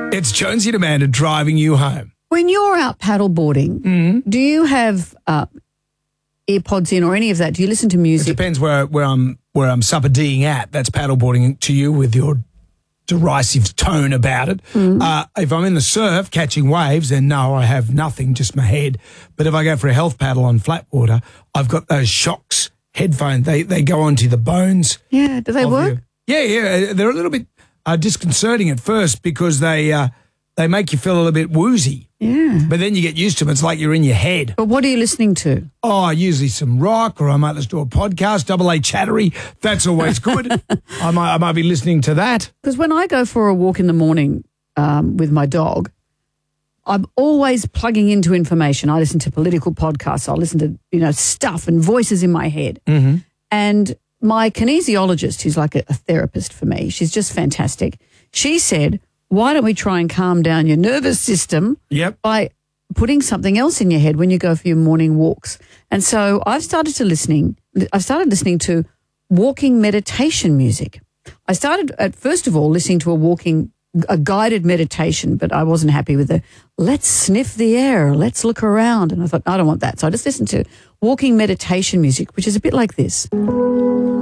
It's Jonesy and Amanda driving you home. When you're out paddleboarding, do you have earpods in or any of that? Do you listen to It music? depends where I'm supper D'ing at. That's paddleboarding to you with your derisive tone about it. If I'm in the surf catching waves, then no, I have nothing, just my head. But if I go for a health paddle on flat water, I've got those Shocks headphones. They go onto the bones. Yeah, do they work? Yeah. They're a little bit disconcerting at first because they make you feel a little bit woozy. Yeah. But then you get used to them. It's like you're in your head. But what are you listening to? Oh, usually some rock, or I might listen to a podcast, Double A Chattery. That's always good. I might be listening to that. Because when I go for a walk in the morning with my dog, I'm always plugging into information. I listen to political podcasts. I listen to, stuff and voices in my head. Mm-hmm. And my kinesiologist, who's like a therapist for me, she's just fantastic. She said, why don't we try and calm down your nervous system by putting something else in your head when you go for your morning walks? And so I started listening to walking meditation music. I started at first of all listening to a guided meditation, but I wasn't happy with the let's sniff the air, let's look around. And I thought, I don't want that. So I just listened to walking meditation music, which is a bit like this.